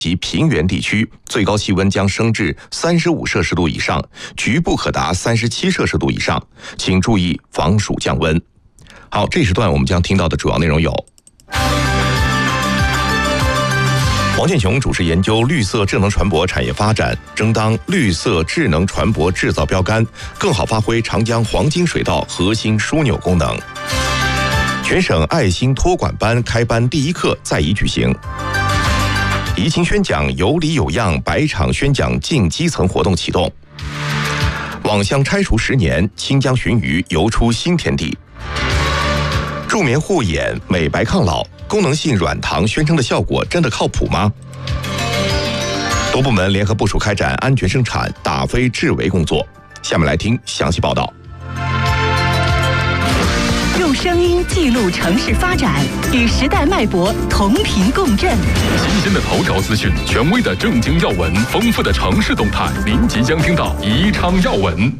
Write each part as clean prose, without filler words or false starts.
及平原地区，最高气温将升至35摄氏度以上，局部可达37摄氏度以上，请注意防暑降温。好，这时段我们将听到的主要内容有：黄建雄主持研究绿色智能船舶产业发展，争当绿色智能船舶制造标杆，更好发挥长江黄金水道核心枢纽功能。全省爱心托管班开班第一课在宜举行。怡情宣讲有礼有样100场宣讲进基层活动启动。网箱拆除10年，清江鲟鱼游出新天地。助眠护眼、美白抗老，功能性软糖宣称的效果真的靠谱吗？多部门联合部署开展安全生产、打非治围工作。下面来听详细报道。 用声音记录城市发展，与时代脉搏同频共振。 新鲜的头条资讯，权威的正经要闻，丰富的城市动态，您即将听到宜昌要闻。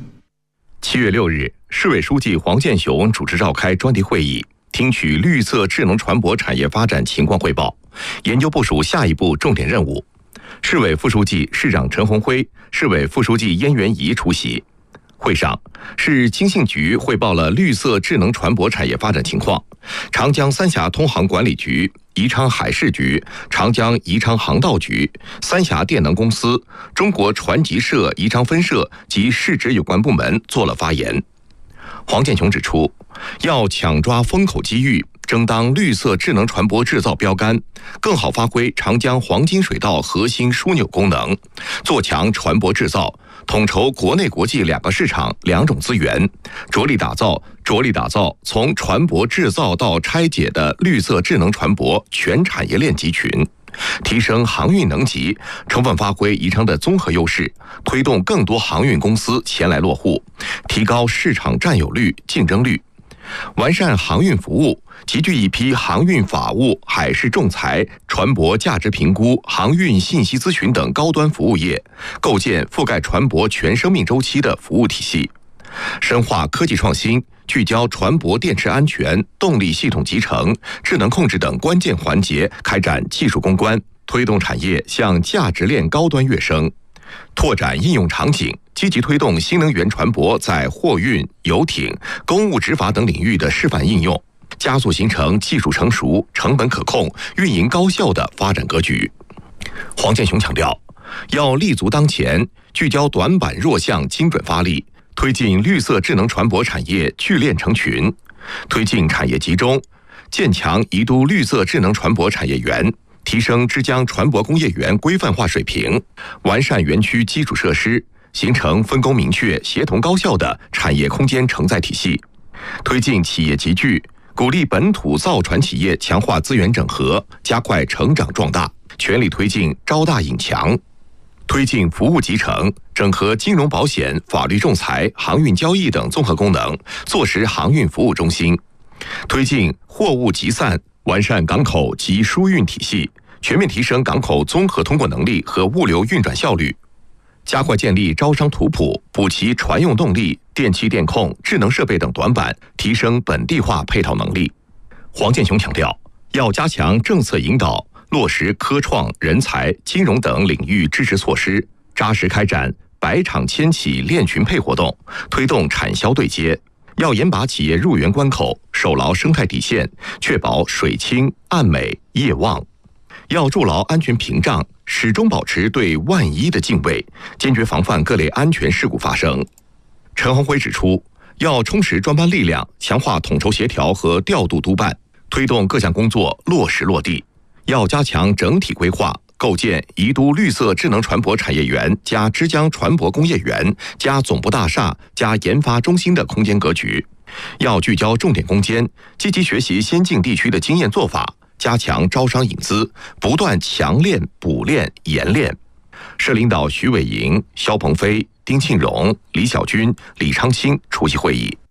7月6日，市委书记黄建雄主持召开专题会议，听取绿色智能船舶产业发展情况汇报，研究部署下一步重点任务。市委副书记、市长陈宏辉、市委副书记燕元仪出席。会上，市经信局汇报了绿色智能船舶产业发展情况。长江三峡通航管理局、宜昌海事局、长江宜昌航道局、三峡电能公司、中国船集社宜昌分社及市直有关部门做了发言。黄建雄指出，要抢抓风口机遇，争当绿色智能船舶制造标杆，更好发挥长江黄金水道核心枢纽功能，做强船舶制造，统筹国内国际2个市场2种资源，着力打造从船舶制造到拆解的绿色智能船舶全产业链集群，提升航运能级，充分发挥宜昌的综合优势，推动更多航运公司前来落户，提高市场占有率、竞争率，完善航运服务，集聚一批航运法务、海事仲裁、船舶价值评估、航运信息咨询等高端服务业，构建覆盖船舶全生命周期的服务体系，深化科技创新，聚焦船舶电池安全、动力系统集成、智能控制等关键环节，开展技术攻关，推动产业向价值链高端跃升，拓展应用场景，积极推动新能源船舶在货运、游艇、公务执法等领域的示范应用，加速形成技术成熟、成本可控、运营高效的发展格局。黄建雄强调，要立足当前，聚焦短板弱项，精准发力，推进绿色智能船舶产业聚链成群，推进产业集中，建强宜都绿色智能船舶产业园，提升之江船舶工业园规范化水平，完善园区基础设施，形成分工明确、协同高效的产业空间承载体系，推进企业集聚，鼓励本土造船企业强化资源整合，加快成长壮大，全力推进招大引强，推进服务集成，整合金融保险、法律仲裁、航运交易等综合功能，坐实航运服务中心，推进货物集散，完善港口及输运体系，全面提升港口综合通过能力和物流运转效率，加快建立招商图谱，补齐船用动力、电气电控、智能设备等短板，提升本地化配套能力。黄建雄强调，要加强政策引导，落实科创、人才、金融等领域支持措施，扎实开展100场千企链群配活动，推动产销对接。要严把企业入园关口，守牢生态底线，确保水清、岸美、业旺。要筑牢安全屏障，始终保持对万一的敬畏，坚决防范各类安全事故发生。陈宏辉指出，要充实专班力量，强化统筹协调和调度督办，推动各项工作落实落地。要加强整体规划，构建宜都绿色智能船舶产业园加之江船舶工业园加总部大厦加研发中心的空间格局。要聚焦重点攻坚，积极学习先进地区的经验做法，加强招商引资，不断强链、补链、研链。市领导徐伟莹、肖鹏飞、丁庆荣、李小军、李昌清出席会议。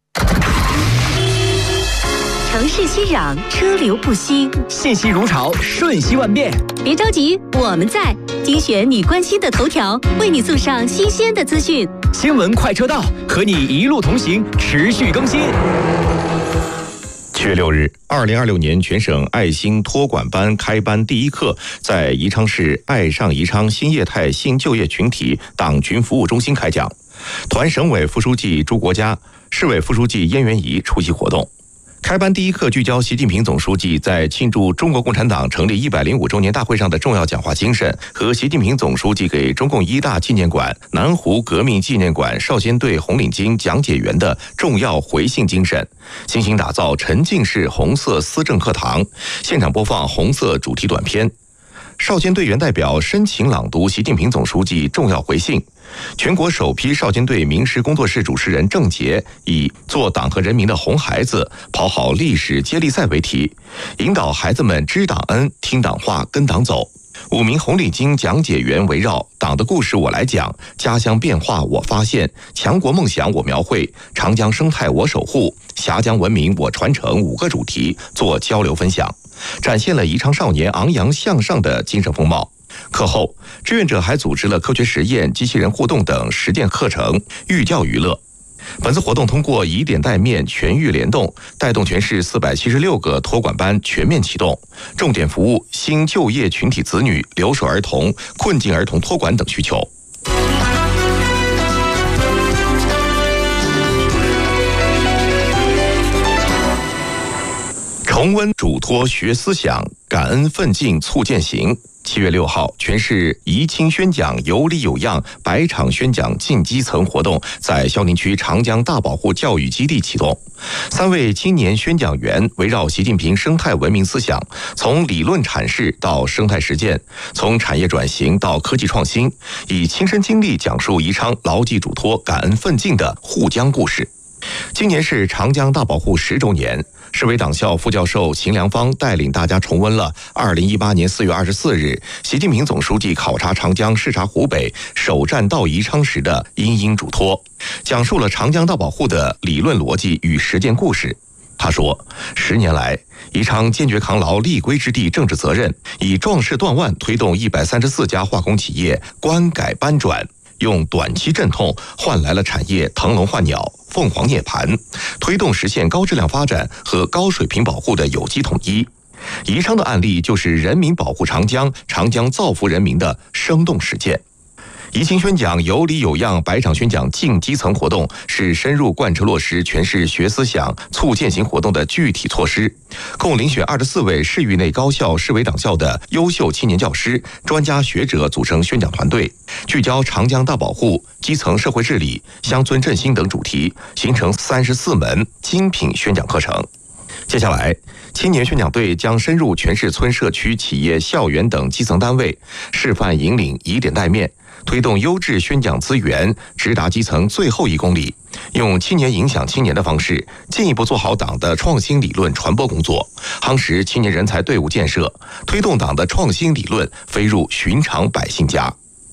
城市熙攘，车流不息， 信息如潮，瞬息万变。 别着急，我们在精选你关心的头条，为你送上新鲜的资讯。 新闻快车道，和你一路同行，持续更新。 7月6日，2026年全省爱心托管班开班第一课在宜昌市爱上宜昌新业态性就业群体党群服务中心开讲，团省委副书记朱国家、市委副书记燕元仪出席活动。开班第一课聚焦习近平总书记在庆祝中国共产党成立105周年大会上的重要讲话精神和习近平总书记给中共一大纪念馆、南湖革命纪念馆少先队红领巾讲解员的重要回信精神，精心打造沉浸式红色思政课堂，现场播放红色主题短片。少先队员代表深情朗读习近平总书记重要回信。全国首批少先队名师工作室主持人郑捷以做党和人民的红孩子，跑好历史接力赛为题，引导孩子们知党恩、听党话、跟党走。5名红领巾讲解员围绕党的故事我来讲、家乡变化我发现、强国梦想我描绘、长江生态我守护、峡江文明我传承5个主题做交流分享，展现了宜昌少年昂扬向上的精神风貌。课后，志愿者还组织了科学实验、机器人互动等实践课程，寓教于乐。本次活动通过以点带面、全域联动，带动全市476个托管班全面启动，重点服务新就业群体子女、留守儿童、困境儿童托管等需求。重温嘱托学思想，感恩奋进促践行。7月6号，全市宜亲宣讲有理有样100场宣讲进基层活动在孝宁区长江大保护教育基地启动。3位青年宣讲员围绕习近平生态文明思想，从理论阐释到生态实践，从产业转型到科技创新，以亲身经历讲述宜昌牢记嘱托、感恩奋进的沪江故事。今年是长江大保护10周年。市委党校副教授秦良芳带领大家重温了2018年4月24日习近平总书记考察长江、视察湖北、首站到宜昌时的殷殷嘱托，讲述了长江大保护的理论逻辑与实践故事。他说，10年来，宜昌坚决扛牢立规之地政治责任，以壮士断腕推动134家化工企业官改搬转，用短期阵痛换来了产业腾笼换鸟、凤凰涅槃，推动实现高质量发展和高水平保护的有机统一。宜昌的案例就是人民保护长江、长江造福人民的生动实践。宜亲宣讲有理有样100场宣讲进基层活动是深入贯彻落实全市学思想促践行活动的具体措施，共遴选24位市域内高校、市委党校的优秀青年教师、专家学者组成宣讲团队，聚焦长江大保护、基层社会治理、乡村振兴等主题，形成34门精品宣讲课程。接下来，青年宣讲队将深入全市村、社区、企业、校园等基层单位，示范引领以点带面，推动优质宣讲资源直达基层最后1公里，用青年影响青年的方式，进一步做好党的创新理论传播工作，夯实青年人才队伍建设，推动党的创新理论飞入寻常百姓家。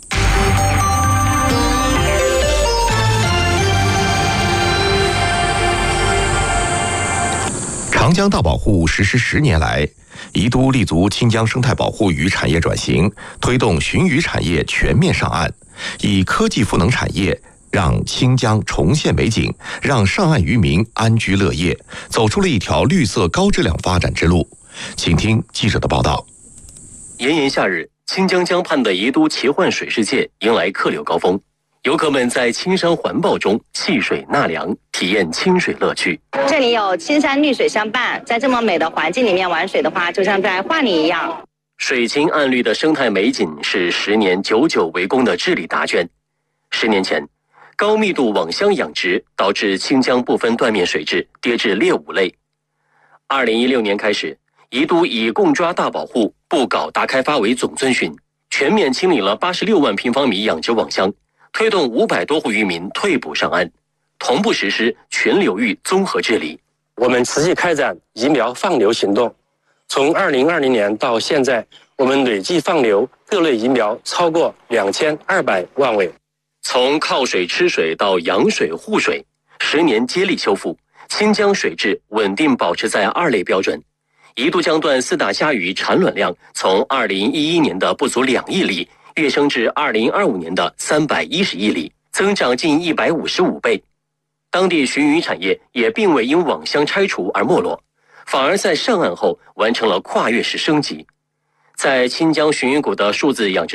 长江大保护实施10年来，宜都立足清江生态保护与产业转型，推动鲟鱼产业全面上岸，以科技赋能产业，让清江重现美景，让上岸渔民安居乐业，走出了一条绿色高质量发展之路。请听记者的报道。 炎炎夏日，清江江畔的宜都奇幻水世界迎来客流高峰，游客们在青山环抱中戏水纳凉，体验清水乐趣。 这里有青山绿水相伴，在这么美的环境里面玩水的话，就像在画里一样。 水清岸绿的生态美景是10年久久为功的治理答卷。10年前，高密度网箱养殖导致清江部分断面水质跌至劣5类。2016年开始，宜都以共抓大保护、不搞大开发为总遵循，全面清理了86万平方米养殖网箱，推动500多户渔民退捕上岸，同步实施全流域综合治理。 我们持续开展移苗放流行动，从2020年到现在，我们累计放流各类移苗超过2200万尾。 从靠水吃水到养水护水，10年接力修复，清江水质稳定保持在2类标准。宜都江段4大虾鱼产卵量从2011年的不足2亿粒跃升至2025年的310亿粒，增长近155倍。当地鲟鱼产业也并未因网箱拆除而没落， 反而在上岸后完成了跨越式升级。在清江鲟鱼股的数字养殖